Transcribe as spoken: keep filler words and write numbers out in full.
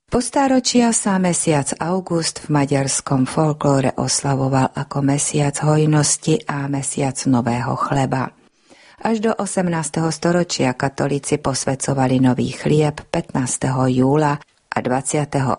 Po stáročia sa mesiac august v maďarskom folklóre oslavoval ako mesiac hojnosti a mesiac nového chleba. Až do osemnásteho storočia katolíci posväcovali nový chlieb pätnásteho júla a dvadsiateho